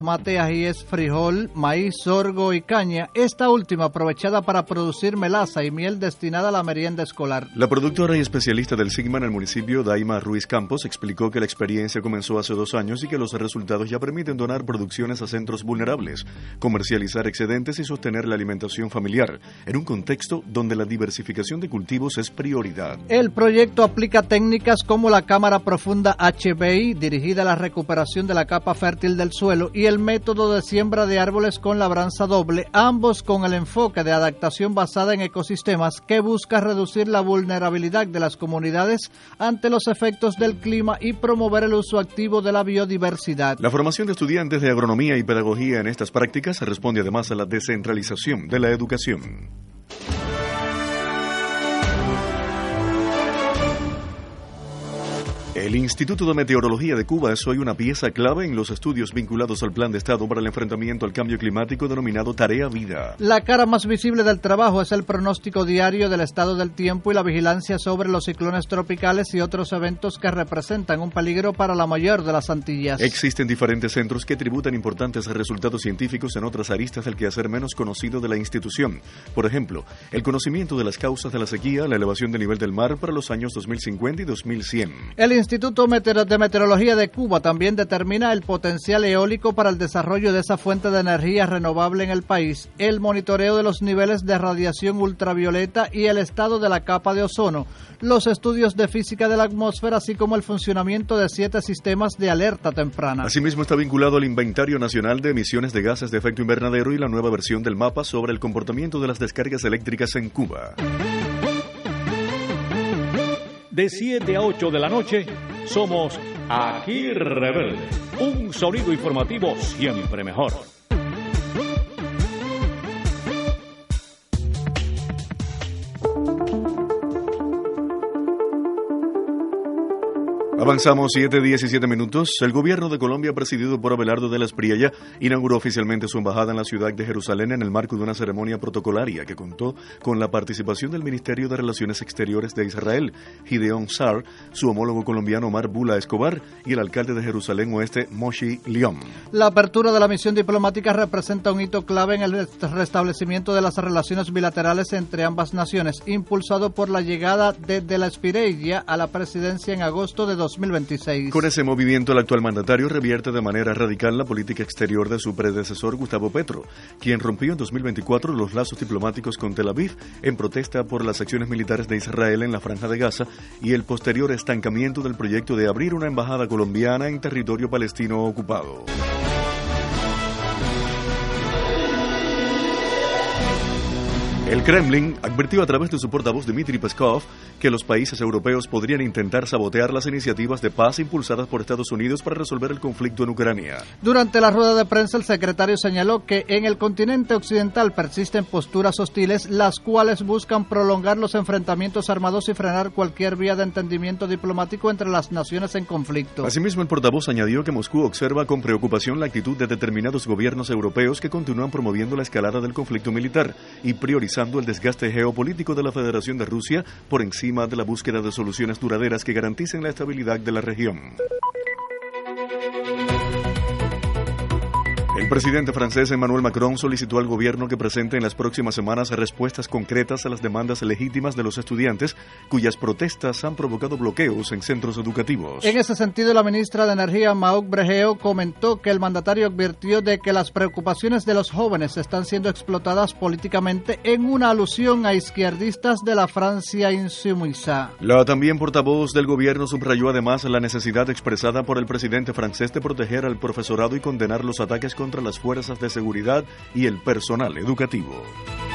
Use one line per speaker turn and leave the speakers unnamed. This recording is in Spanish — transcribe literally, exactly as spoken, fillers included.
Tomate, ajíes, frijol, maíz, sorgo y caña, esta última aprovechada para producir melaza y miel destinada a la merienda escolar.
La productora y especialista del Sigma en el municipio, Daima Ruiz Campos, explicó que la experiencia comenzó hace dos años y que los resultados ya permiten donar producciones a centros vulnerables, comercializar excedentes y sostener la alimentación familiar, en un contexto donde la diversificación de cultivos es prioridad.
El proyecto aplica técnicas como la cámara profunda H B I, dirigida a la recuperación de la capa fértil del suelo, y el método de siembra de árboles con labranza doble, ambos con el enfoque de adaptación basada en ecosistemas que busca reducir la vulnerabilidad de las comunidades ante los efectos del clima y promover el uso activo de la biodiversidad.
La formación de estudiantes de agronomía y pedagogía en estas prácticas responde además a la descentralización de la educación. El Instituto de Meteorología de Cuba es hoy una pieza clave en los estudios vinculados al Plan de Estado para el enfrentamiento al cambio climático denominado Tarea Vida.
La cara más visible del trabajo es el pronóstico diario del estado del tiempo y la vigilancia sobre los ciclones tropicales y otros eventos que representan un peligro para la mayor de las Antillas.
Existen diferentes centros que tributan importantes resultados científicos en otras aristas del quehacer menos conocido de la institución. Por ejemplo, el conocimiento de las causas de la sequía, la elevación del nivel del mar para los años dos mil cincuenta y dos mil cien.
El El Instituto de Meteorología de Cuba también determina el potencial eólico para el desarrollo de esa fuente de energía renovable en el país, el monitoreo de los niveles de radiación ultravioleta y el estado de la capa de ozono, los estudios de física de la atmósfera, así como el funcionamiento de siete sistemas de alerta temprana.
Asimismo está vinculado al Inventario Nacional de Emisiones de Gases de Efecto Invernadero y la nueva versión del mapa sobre el comportamiento de las descargas eléctricas en Cuba.
De siete a ocho de la noche, somos Aquí Rebelde, un sonido informativo siempre mejor.
Avanzamos siete diecisiete minutos. El gobierno de Colombia, presidido por Abelardo de la Espriella, inauguró oficialmente su embajada en la ciudad de Jerusalén en el marco de una ceremonia protocolaria que contó con la participación del Ministerio de Relaciones Exteriores de Israel, Gideon Sar, su homólogo colombiano Omar Bula Escobar y el alcalde de Jerusalén Oeste, Moshe León.
La apertura de la misión diplomática representa un hito clave en el restablecimiento de las relaciones bilaterales entre ambas naciones, impulsado por la llegada de De la Espriella a la presidencia en agosto de dos mil veintiséis.
Con ese movimiento, el actual mandatario revierte de manera radical la política exterior de su predecesor Gustavo Petro, quien rompió en dos mil veinticuatro los lazos diplomáticos con Tel Aviv en protesta por las acciones militares de Israel en la Franja de Gaza y el posterior estancamiento del proyecto de abrir una embajada colombiana en territorio palestino ocupado. El Kremlin advirtió a través de su portavoz Dmitry Peskov que los países europeos podrían intentar sabotear las iniciativas de paz impulsadas por Estados Unidos para resolver el conflicto en Ucrania.
Durante la rueda de prensa, el secretario señaló que en el continente occidental persisten posturas hostiles, las cuales buscan prolongar los enfrentamientos armados y frenar cualquier vía de entendimiento diplomático entre las naciones en conflicto.
Asimismo, el portavoz añadió que Moscú observa con preocupación la actitud de determinados gobiernos europeos que continúan promoviendo la escalada del conflicto militar y priorizando el desgaste geopolítico de la Federación de Rusia por encima de la búsqueda de soluciones duraderas que garanticen la estabilidad de la región. El presidente francés Emmanuel Macron solicitó al gobierno que presente en las próximas semanas respuestas concretas a las demandas legítimas de los estudiantes, cuyas protestas han provocado bloqueos en centros educativos.
En ese sentido, la ministra de Energía, Maud Brejeo, comentó que el mandatario advirtió de que las preocupaciones de los jóvenes están siendo explotadas políticamente en una alusión a izquierdistas de la Francia insumisa.
La también portavoz del gobierno subrayó además la necesidad expresada por el presidente francés de proteger al profesorado y condenar los ataques contra las fuerzas de seguridad y el personal educativo.